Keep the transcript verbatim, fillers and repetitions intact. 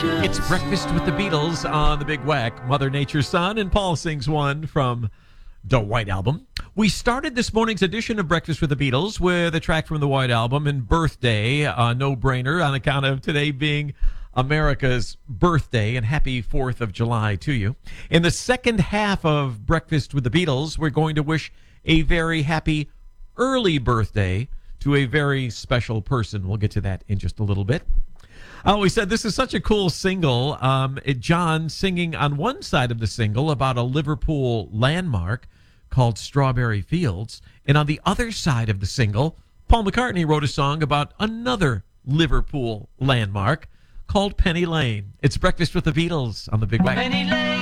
It's Breakfast with the Beatles on the Big Whack. Mother Nature's Son, and Paul sings one from the White Album. We started this morning's edition of Breakfast with the Beatles with a track from the White Album and Birthday, a no-brainer on account of today being America's birthday, and happy fourth of July to you. In the second half of Breakfast with the Beatles, we're going to wish a very happy early birthday to a very special person. We'll get to that in just a little bit. Oh, we said this is such a cool single. Um, it, John singing on one side of the single about a Liverpool landmark called Strawberry Fields. And on the other side of the single, Paul McCartney wrote a song about another Liverpool landmark called Penny Lane. It's Breakfast with the Beatles on the Big Wagon. Penny Lane.